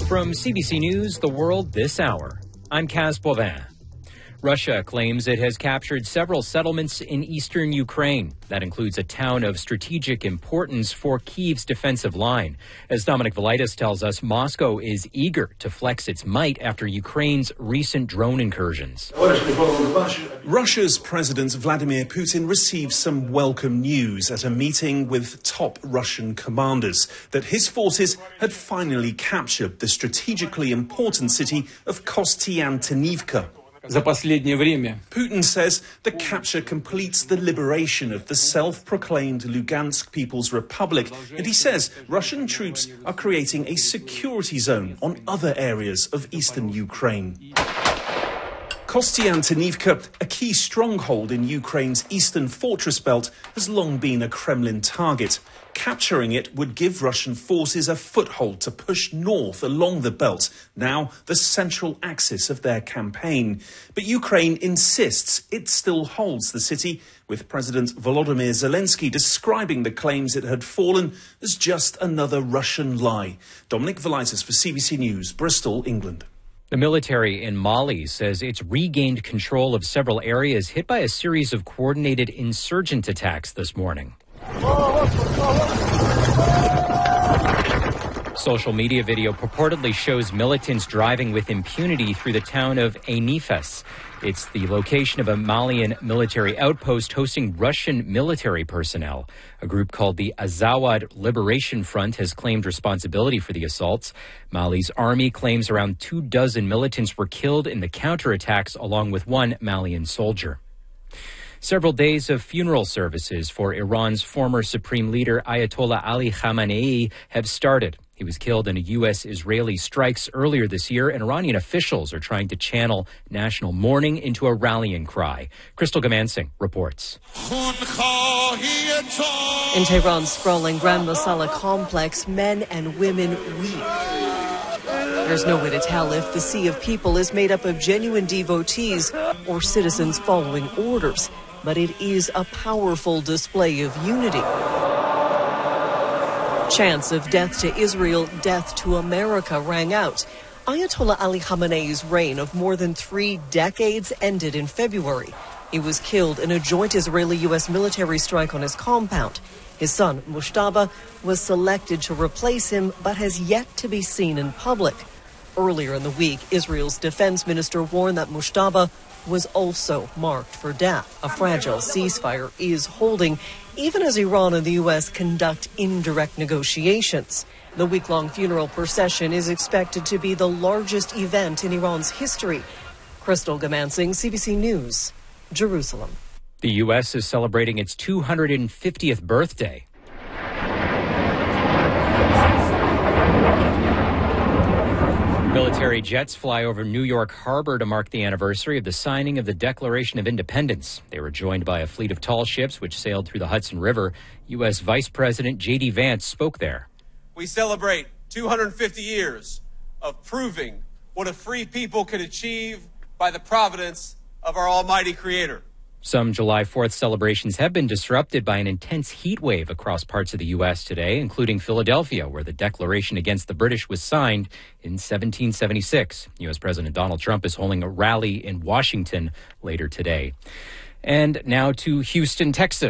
From CBC News, The World This Hour, I'm Kaz Bovin. Russia claims it has captured several settlements in eastern Ukraine. That includes a town of strategic importance for Kyiv's defensive line. As Dominic Velitis tells us, Moscow is eager to flex its might after Ukraine's recent drone incursions. Russia's President Vladimir Putin received some welcome news at a meeting with top Russian commanders that his forces had finally captured the strategically important city of Kostiantynivka. Putin says the capture completes the liberation of the self-proclaimed Lugansk People's Republic, and he says Russian troops are creating a security zone on other areas of eastern Ukraine. Kostiantynivka, a key stronghold in Ukraine's eastern fortress belt, has long been a Kremlin target. Capturing it would give Russian forces a foothold to push north along the belt, now the central axis of their campaign. But Ukraine insists it still holds the city, with President Volodymyr Zelensky describing the claims it had fallen as just another Russian lie. Dominic Velitis for CBC News, Bristol, England. The military in Mali says it's regained control of several areas hit by a series of coordinated insurgent attacks this morning. Social media video purportedly shows militants driving with impunity through the town of Ainifes. It's the location of a Malian military outpost hosting Russian military personnel. A group called the Azawad Liberation Front has claimed responsibility for the assaults. Mali's army claims around 24 militants were killed in the counterattacks, along with one Malian soldier. Several days of funeral services for Iran's former supreme leader Ayatollah Ali Khamenei have started. He was killed in a U.S.-Israeli strikes earlier this year, and Iranian officials are trying to channel national mourning into a rallying cry. Crystal Gamansing reports. In Tehran's sprawling Grand Masala complex, men and women weep. There's no way to tell if the sea of people is made up of genuine devotees or citizens following orders, but it is a powerful display of unity. Chants of death to Israel, death to America rang out. Ayatollah Ali Khamenei's reign of more than 3 decades ended in February. He was killed in a joint Israeli-U.S. military strike on his compound. His son, Mushtaba, was selected to replace him, but has yet to be seen in public. Earlier in the week, Israel's defense minister warned that Mushtaba was also marked for death. A fragile ceasefire is holding, even as Iran and the U.S. conduct indirect negotiations. The week-long funeral procession is expected to be the largest event in Iran's history. Crystal Gamansing, CBC News, Jerusalem. The U.S. is celebrating its 250th birthday. Military jets fly over New York Harbor to mark the anniversary of the signing of the Declaration of Independence. They were joined by a fleet of tall ships which sailed through the Hudson River. U.S. Vice President J.D. Vance spoke there. We celebrate 250 years of proving what a free people can achieve by the providence of our almighty Creator. Some July 4th celebrations have been disrupted by an intense heat wave across parts of the U.S. today, including Philadelphia, where the Declaration against the British was signed in 1776. U.S. President Donald Trump is holding a rally in Washington later today. And now to Houston, Texas.